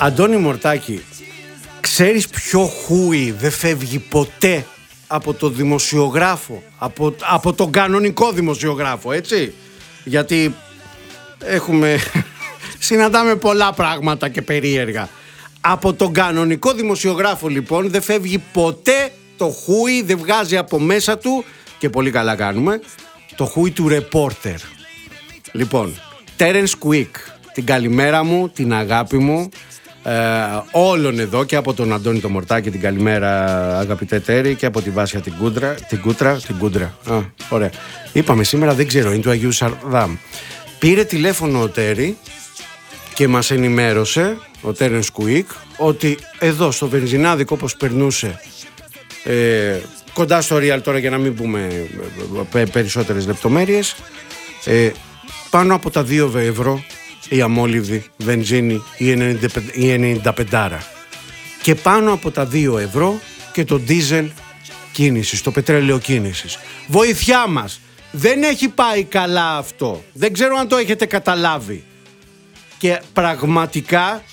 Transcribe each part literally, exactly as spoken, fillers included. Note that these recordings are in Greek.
Αντώνη Μορτάκη, ξέρεις ποιο χούι δεν φεύγει ποτέ από το δημοσιογράφο, από, από τον κανονικό δημοσιογράφο, έτσι? Γιατί έχουμε, συναντάμε πολλά πράγματα και περίεργα. Από τον κανονικό δημοσιογράφο λοιπόν δεν φεύγει ποτέ το χούι, δεν βγάζει από μέσα του, και πολύ καλά κάνουμε, το χούι του ρεπόρτερ. Λοιπόν, Terence Quick, την καλημέρα μου, την αγάπη μου, ε, όλων εδώ, και από τον Αντώνη το Μορτάκη την καλημέρα αγαπητέ Τέρη, και από τη Βάσια την Κούντρα, την Κούτρα, την Κούντρα. Α, ωραία. Είπαμε σήμερα, δεν ξέρω, είναι του Αγίου Σαρδάμ. Πήρε τηλέφωνο ο Τέρη και μας ενημέρωσε, ο Terence Quick, ότι εδώ στο βενζινάδικο, όπως περνούσε ε, κοντά στο Real τώρα, για να μην πούμε ε, περισσότερες λεπτομέρειες, ε, πάνω από τα δύο ευρώ η αμόλυβδη βενζίνη, η ενενήντα πέντε, και πάνω από τα δύο ευρώ και το ντίζελ κίνησης, το πετρέλαιο κίνησης. Βοηθιά μας, δεν έχει πάει καλά αυτό, δεν ξέρω αν το έχετε καταλάβει. Και πραγματικά,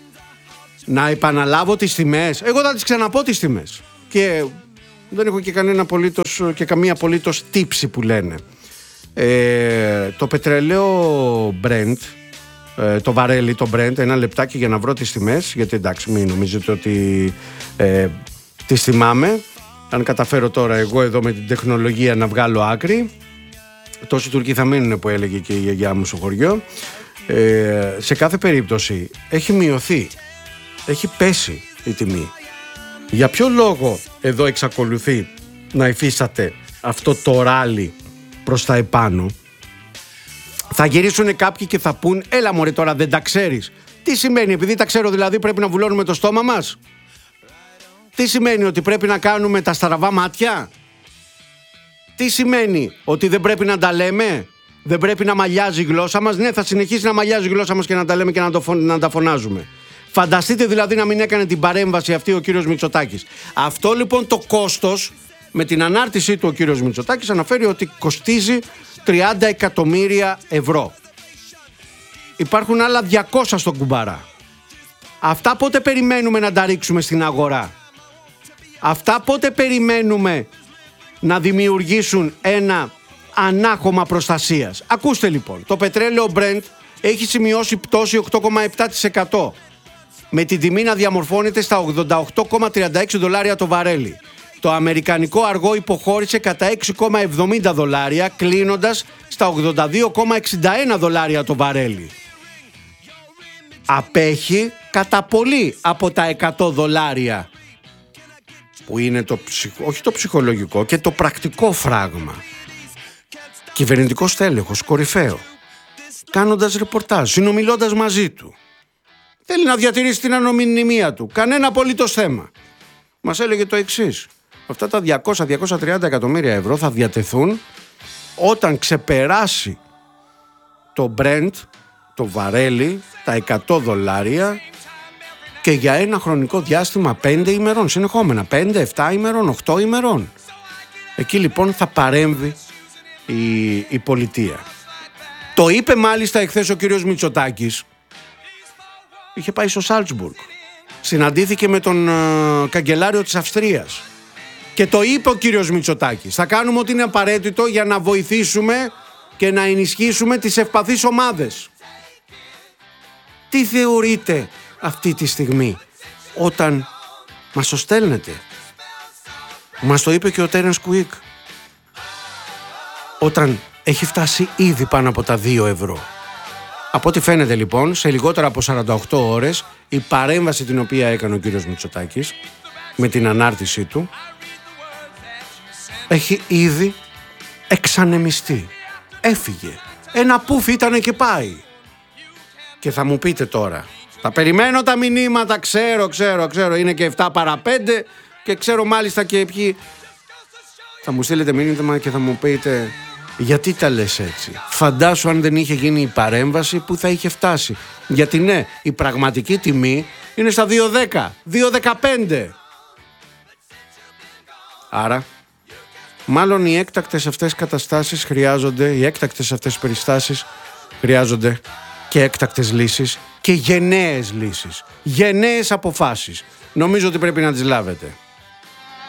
να επαναλάβω τις τιμές, εγώ θα τις ξαναπώ τις τιμές, και δεν έχω και κανένα απολύτως, και καμία απολύτως τύψη που λένε. Ε, το πετρελαίο Brent, ε, το βαρέλι, το Brent, ένα λεπτάκι για να βρω τις τιμές, γιατί εντάξει, μην νομίζετε ότι ε, τις θυμάμαι. Αν καταφέρω τώρα εγώ εδώ με την τεχνολογία να βγάλω άκρη, τόσοι Τουρκοί θα μείνουν, που έλεγε και η γιαγιά μου στο χωριό. Ε, σε κάθε περίπτωση έχει μειωθεί, έχει πέσει η τιμή. Για ποιο λόγο εδώ εξακολουθεί να υφίσταται αυτό το ράλι προς τα επάνω? Θα γυρίσουν κάποιοι και θα πούν, έλα μωρέ, τώρα δεν τα ξέρεις. Τι σημαίνει, επειδή τα ξέρω δηλαδή πρέπει να βουλώνουμε το στόμα μας? Τι σημαίνει, ότι πρέπει να κάνουμε τα στραβά μάτια? Τι σημαίνει, ότι δεν πρέπει να τα λέμε? Δεν πρέπει να μαλλιάζει η γλώσσα μας? Ναι, θα συνεχίσει να μαλλιάζει η γλώσσα μας και να τα λέμε και να, το, να τα φωνάζουμε. Φανταστείτε δηλαδή να μην έκανε την παρέμβαση αυτή ο κύριος Μητσοτάκης. Αυτό λοιπόν το κόστος, με την ανάρτησή του ο κύριος Μητσοτάκης αναφέρει ότι κοστίζει τριάντα εκατομμύρια ευρώ. Υπάρχουν άλλα διακόσια στον κουμπάρα. Αυτά πότε περιμένουμε να τα ρίξουμε στην αγορά? Αυτά πότε περιμένουμε να δημιουργήσουν ένα ανάχωμα προστασίας? Ακούστε λοιπόν, το πετρέλαιο Brent έχει σημειώσει πτώση οκτώ κόμμα επτά τοις εκατό, με την τιμή να διαμορφώνεται στα ογδόντα οκτώ κόμμα τριάντα έξι δολάρια το βαρέλι. Το αμερικανικό αργό υποχώρησε κατά έξι κόμμα εβδομήντα δολάρια, κλείνοντας στα ογδόντα δύο κόμμα εξήντα ένα δολάρια το βαρέλι. Απέχει κατά πολύ από τα εκατό δολάρια, που είναι το ψυχ... όχι το ψυχολογικό, και το πρακτικό φράγμα. Κυβερνητικός τέλεχος, κορυφαίο, κάνοντας ρεπορτάζ, συνομιλώντας μαζί του. Θέλει να διατηρήσει την ανωνυμία του, κανένα απολύτως θέμα. Μας έλεγε το εξής: αυτά τα διακόσια με διακόσια τριάντα εκατομμύρια ευρώ θα διατεθούν όταν ξεπεράσει το Brent, το βαρέλι, τα εκατό δολάρια, και για ένα χρονικό διάστημα πέντε ημερών συνεχόμενα, πέντε, επτά ημερών, οκτώ ημερών. Εκεί λοιπόν θα παρέμβει η, η πολιτεία. Το είπε μάλιστα εχθές ο κύριος Μητσοτάκης. Είχε πάει στο Σάλτσμπουργκ, συναντήθηκε με τον uh, καγκελάριο της Αυστρίας, και το είπε ο κύριος Μητσοτάκης: θα κάνουμε ό,τι είναι απαραίτητο για να βοηθήσουμε και να ενισχύσουμε τις ευπαθείς ομάδες. Τι θεωρείτε αυτή τη στιγμή όταν μας το στέλνετε? Μας το είπε και ο Terence Quick. Όταν έχει φτάσει ήδη πάνω από τα δύο ευρώ. Από ό,τι φαίνεται λοιπόν, σε λιγότερα από σαράντα οκτώ ώρες η παρέμβαση την οποία έκανε ο κύριος Μητσοτάκης με την ανάρτησή του έχει ήδη εξανεμιστεί. Έφυγε. Ένα πούφι ήτανε και πάει. Και θα μου πείτε τώρα, θα περιμένω τα μηνύματα, ξέρω, ξέρω, ξέρω, είναι και επτά παρά πέντε και ξέρω μάλιστα και ποιοι. Θα μου στείλετε μήνυμα και θα μου πείτε, γιατί τα λες έτσι? Φαντάσου αν δεν είχε γίνει η παρέμβαση, που θα είχε φτάσει. Γιατί ναι, η πραγματική τιμή είναι στα δύο δέκα, δύο δεκαπέντε. Άρα, μάλλον οι έκτακτες αυτές καταστάσεις χρειάζονται, οι έκτακτες αυτές περιστάσεις χρειάζονται και έκτακτες λύσεις και γενναίες λύσεις, γενναίες αποφάσεις. Νομίζω ότι πρέπει να τις λάβετε.